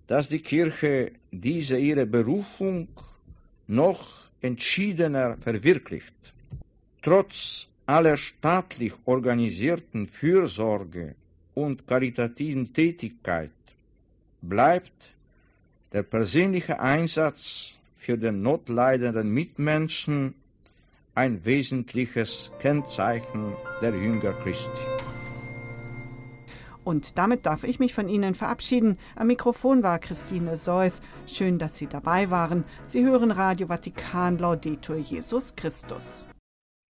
dass die Kirche diese ihre Berufung noch entschiedener verwirklicht. Trotz aller staatlich organisierten Fürsorge und karitativen Tätigkeit bleibt der persönliche Einsatz für den notleidenden Mitmenschen ein wesentliches Kennzeichen der Jünger Christi. Und damit darf ich mich von Ihnen verabschieden. Am Mikrofon war Christine Seuss. Schön, dass Sie dabei waren. Sie hören Radio Vatikan, Laudetur Jesus Christus.